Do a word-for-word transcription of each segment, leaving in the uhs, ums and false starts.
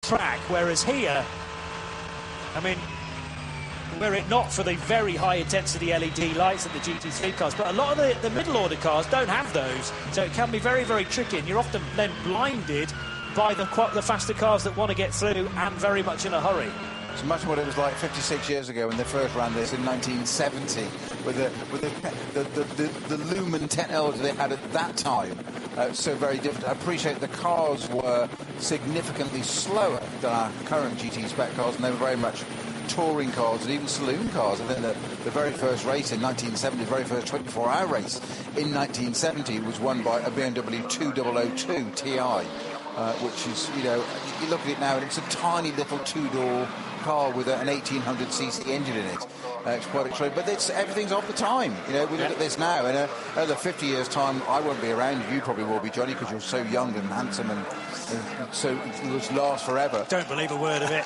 track, whereas here, I mean, were it not for the very high-intensity L E D lights that the G T three cars, but a lot of the, the middle-order cars don't have those, so it can be very, very tricky, and you're often then blinded by the, the faster cars that want to get through and very much in a hurry. It's much what it was like fifty-six years ago when they first ran this in nineteen seventy, with the with the the, the, the, the lumen technology they had at that time. Uh, so very different. I appreciate the cars were significantly slower than our current G T spec cars, and they were very much touring cars and even saloon cars. I think the, the very first race in nineteen seventy, the very first twenty-four hour race in nineteen seventy was won by a B M W two thousand two T I, uh, which is, you know, you look at it now and it's a tiny little two-door car with an eighteen hundred c c engine in it. Uh, it's quite extraordinary, but it's, everything's of the time. You know, we look yeah. at this now, in uh, another fifty years' time, I won't be around. You probably will be, Johnny, because you're so young and handsome, and, and so it will last forever. Don't believe a word of it.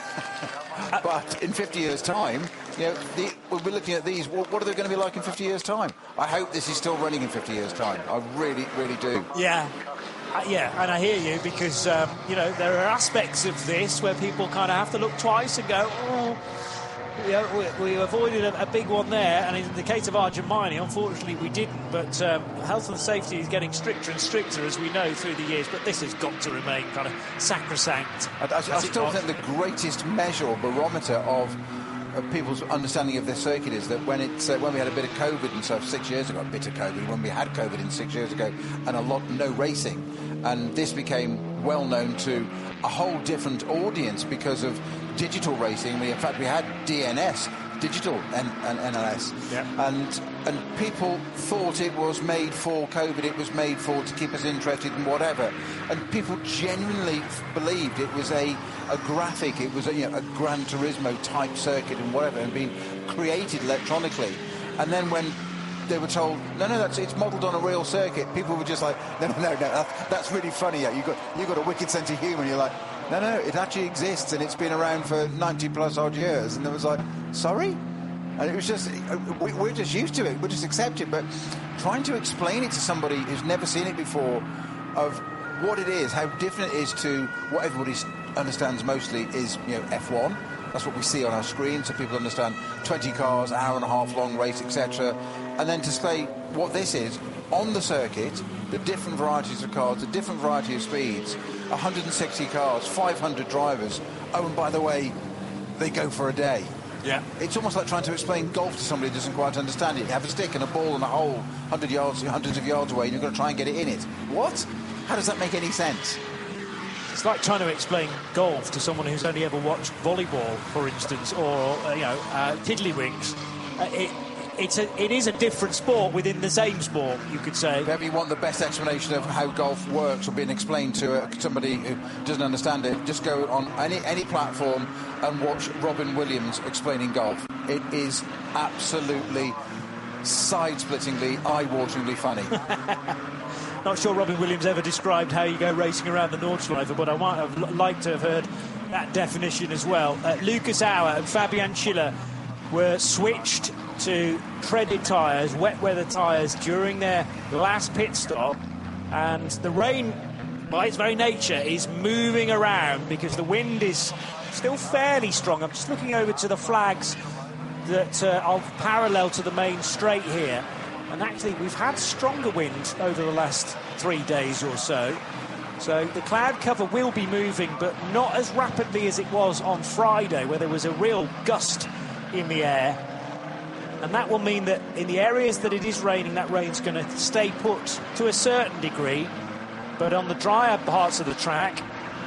But in fifty years' time, you know, the, we'll be looking at these. What, what are they going to be like in fifty years' time? I hope this is still running in fifty years' time. I really, really do. Yeah. Uh, yeah, and I hear you, because, um, you know, there are aspects of this where people kind of have to look twice and go, oh, you know, we, we avoided a, a big one there, and in the case of Arjun Miney, unfortunately we didn't, but um, health and safety is getting stricter and stricter, as we know, through the years, but this has got to remain kind of sacrosanct. I, I, I still think the greatest measure or barometer of Uh, people's understanding of this circuit is that when it's uh, when we had a bit of COVID and stuff six years ago, a bit of COVID, when we had COVID in six years ago, and a lot no racing, and this became well known to a whole different audience because of digital racing. We, in fact, we had D N S, digital and, and N L S, yeah. and and people thought it was made for COVID. It was made for to keep us interested in whatever, and people genuinely believed it was a. a graphic, it was a, you know, a Gran Turismo type circuit and whatever, and being created electronically. And then when they were told, no, no, that's it's modelled on a real circuit, people were just like, no, no, no, no that, that's really funny. Yeah, you got you got a wicked sense of humour. You're like, no, no, it actually exists and it's been around for ninety plus odd years. And it was like, sorry, and it was just we, we're just used to it, we just accept it. But trying to explain it to somebody who's never seen it before, of what it is, how different it is to what everybody understands mostly is, you know, F one. That's what we see on our screen, so people understand twenty cars, hour and a half long race, et cetera. And then to say what this is on the circuit, the different varieties of cars, the different variety of speeds, one hundred sixty cars, five hundred drivers. Oh, and by the way, they go for a day. Yeah. It's almost like trying to explain golf to somebody who doesn't quite understand it. You have a stick and a ball and a hole one hundred yards, hundreds of yards away, and you're going to try and get it in it. What? How does that make any sense? It's like trying to explain golf to someone who's only ever watched volleyball, for instance, or, uh, you know, uh, tiddlywinks. Uh, it, it's a, it is a different sport within the same sport, you could say. If ever you want the best explanation of how golf works or being explained to uh, somebody who doesn't understand it, just go on any, any platform and watch Robin Williams explaining golf. It is absolutely side-splittingly, eye-wateringly funny. Not sure Robin Williams ever described how you go racing around the Nordschleife, but I might have liked to have heard that definition as well. Uh, Lucas Auer and Fabian Schiller were switched to treaded tyres, wet weather tyres, during their last pit stop, and the rain, by its very nature, is moving around because the wind is still fairly strong. I'm just looking over to the flags that uh, are parallel to the main straight here. And actually, we've had stronger wind over the last three days or so. So the cloud cover will be moving, but not as rapidly as it was on Friday, where there was a real gust in the air. And that will mean that in the areas that it is raining, that rain's going to stay put to a certain degree. But on the drier parts of the track,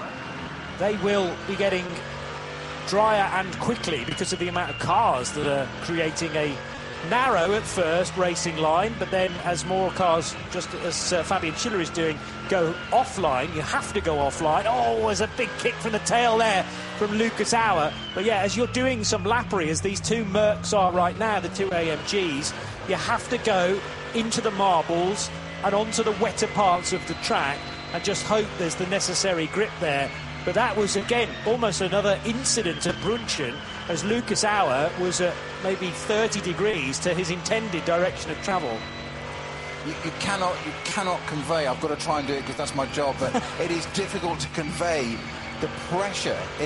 they will be getting drier and quickly because of the amount of cars that are creating a narrow at first racing line, but then as more cars, just as uh, Fabian Schiller is doing, go offline, you have to go offline. Oh, there's a big kick from the tail there from Lucas Auer. But yeah, as you're doing some lappery, as these two Mercs are right now, the two A M Gs, you have to go into the marbles and onto the wetter parts of the track and just hope there's the necessary grip there. But that was, again, almost another incident at Brunchen, as Lucas Auer was at maybe thirty degrees to his intended direction of travel. You, you cannot you cannot convey, I've got to try and do it because that's my job, but it is difficult to convey the pressure